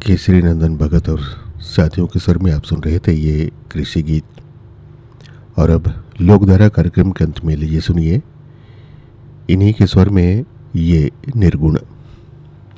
केसरी नंदन भगत और साथियों के स्वर में आप सुन रहे थे ये कृषि गीत। और अब लोकधारा कार्यक्रम के अंत में लीजिए सुनिए इन्हीं के स्वर में ये निर्गुण।